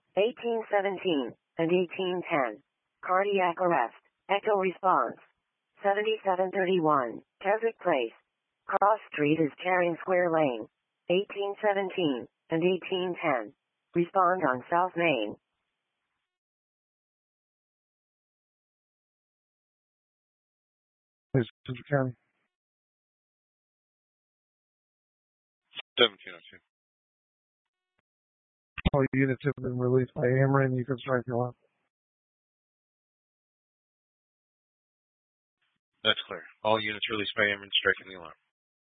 1817 and 1810. Cardiac arrest. Echo response. 7731. Keswick Place. Cross Street is Charing Square Lane. 1817 and 1810. Respond on South Main. Central County. 1702. All units have been released by Ameren. You can strike the alarm. That's clear. All units released by Ameren striking the alarm.